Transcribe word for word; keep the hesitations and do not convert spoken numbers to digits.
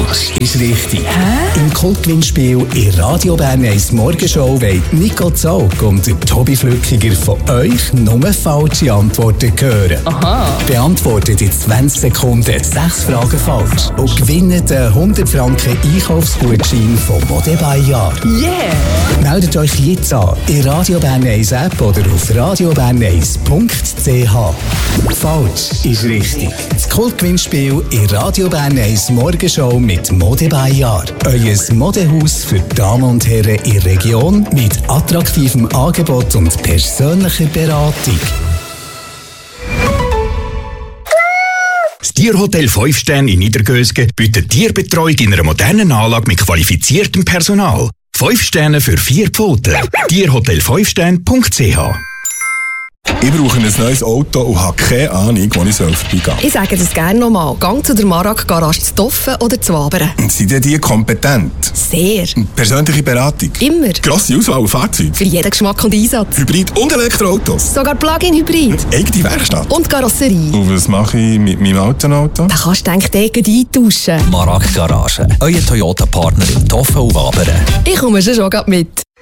Falsch ist richtig. Hä? Im Kultgewinnspiel in Radio Bern eins Morgenshow wollen Nico Zaug und der Tobi Flückiger von euch nur falsche Antworten hören. Aha. Beantwortet in zwanzig Sekunden sechs Fragen falsch und gewinnt einen hundert Franken Einkaufsgutschein von Mode Bayard. Yeah! Meldet euch jetzt an in Radio Bern eins App oder auf radio bern eins punkt c h. Falsch ist richtig. Das Kultgewinnspiel in Radio Bern eins Morgenshow mit Mode Bayard. Euer Modehaus für Damen und Herren in der Region mit attraktivem Angebot und persönlicher Beratung. Das Tierhotel fünf Sterne in Niedergösgen bietet Tierbetreuung in einer modernen Anlage mit qualifiziertem Personal. fünf Sterne für vier Pfoten. tierhotel fünf sterne punkt c h. Ich brauche ein neues Auto und habe keine Ahnung, wo ich vorbeigehen soll. Ich sage das gerne nochmal. Gang zu der Marag-Garage zu Toffen oder zu Wabern. Sind denn die kompetent? Sehr. Persönliche Beratung? Immer. Grosse Auswahl an Fahrzeugen? Für jeden Geschmack und Einsatz. Hybrid- und Elektroautos? Sogar Plug-in-Hybrid. Eigene Werkstatt? Und Karosserie. Und was mache ich mit meinem alten Auto? Da kannst du denk ich eintauschen. Marag Garage. Euer Toyota-Partner in Toffen und Wabern. Ich komme schon schon mit.